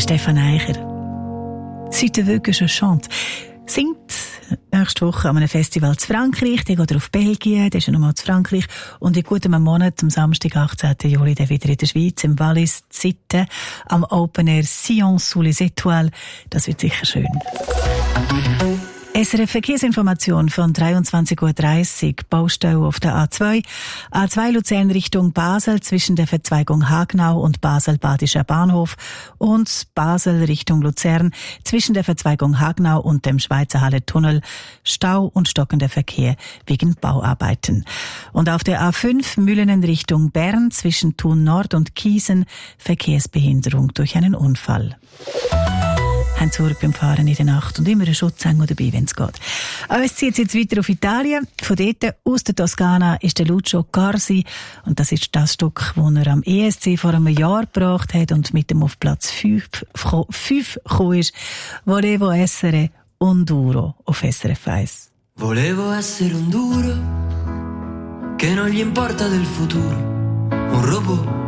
Stefan Eicher. «C'est aveu que je chante» singt nächste Woche an einem Festival zu Frankreich. Der geht auf Belgien, der ist ja nochmal zu Frankreich. Und in gutem Monat, am Samstag, 18. Juli, der wieder in der Schweiz, im Wallis, Zitten, am Open Air Sion sous les Étoiles. Das wird sicher schön. SRF Verkehrsinformation von 23:30 Uhr. Baustelle auf der A2. A2 Luzern Richtung Basel zwischen der Verzweigung Hagnau und Basel-Badischer Bahnhof und Basel Richtung Luzern zwischen der Verzweigung Hagnau und dem Schweizer Halle-Tunnel. Stau und stockender Verkehr wegen Bauarbeiten. Und auf der A5 Mühlenen Richtung Bern zwischen Thun Nord und Kiesen Verkehrsbehinderung durch einen Unfall. Haben zurück beim Fahren in der Nacht und immer einen Schutzengel dabei, wenn es geht. Aber es zieht jetzt weiter auf Italien. Von dort aus der Toskana ist der Lucio Corsi. Und das ist das Stück, das er am ESC vor einem Jahr gebracht hat und mit dem auf Platz 5 gekommen ist. Volevo essere un duro auf SRF 1. Volevo essere un duro che non gli importa del futuro, un robot